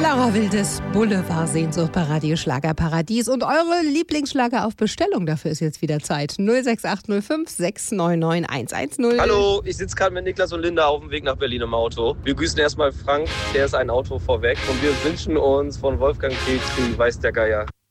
Laura Wildes Boulevard Sehnsucht bei Radio Schlagerparadies und eure Lieblingsschlager auf Bestellung. Dafür ist jetzt wieder Zeit. 06805 699 110. Hallo, ich sitze gerade mit Niklas und Linda auf dem Weg nach Berlin im Auto. Wir grüßen erstmal Frank, der ist ein Auto vorweg. Und wir wünschen uns von Wolfgang Petri, weiß der Geier.